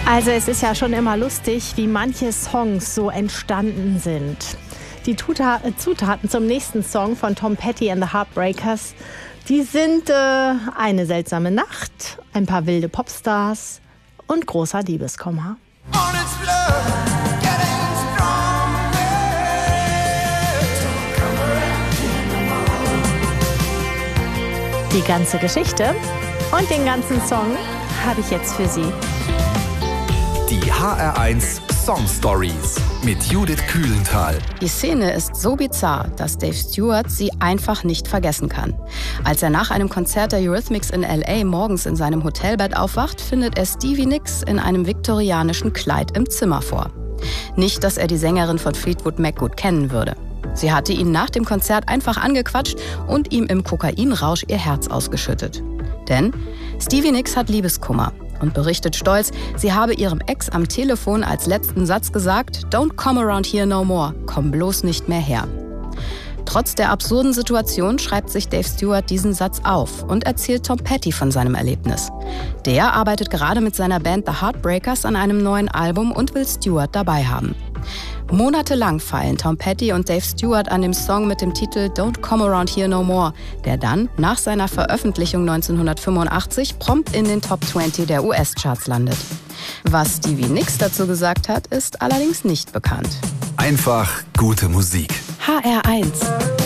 Also es ist ja schon immer lustig, wie manche Songs so entstanden sind. Die Zutaten zum nächsten Song von Tom Petty and the Heartbreakers, die sind eine seltsame Nacht, ein paar wilde Popstars und großer Liebeskummer. Die ganze Geschichte und den ganzen Song habe ich jetzt für Sie. Die HR1 Song Stories mit Judith Kühlenthal. Die Szene ist so bizarr, dass Dave Stewart sie einfach nicht vergessen kann. Als er nach einem Konzert der Eurythmics in L.A. morgens in seinem Hotelbett aufwacht, findet er Stevie Nicks in einem viktorianischen Kleid im Zimmer vor. Nicht, dass er die Sängerin von Fleetwood Mac gut kennen würde. Sie hatte ihn nach dem Konzert einfach angequatscht und ihm im Kokainrausch ihr Herz ausgeschüttet. Denn Stevie Nicks hat Liebeskummer und berichtet stolz, sie habe ihrem Ex am Telefon als letzten Satz gesagt: "Don't come around here no more, komm bloß nicht mehr her." Trotz der absurden Situation schreibt sich Dave Stewart diesen Satz auf und erzählt Tom Petty von seinem Erlebnis. Der arbeitet gerade mit seiner Band The Heartbreakers an einem neuen Album und will Stewart dabei haben. Monatelang feilen Tom Petty und Dave Stewart an dem Song mit dem Titel Don't Come Around Here No More, der dann nach seiner Veröffentlichung 1985 prompt in den Top 20 der US-Charts landet. Was Stevie Nicks dazu gesagt hat, ist allerdings nicht bekannt. Einfach gute Musik. HR1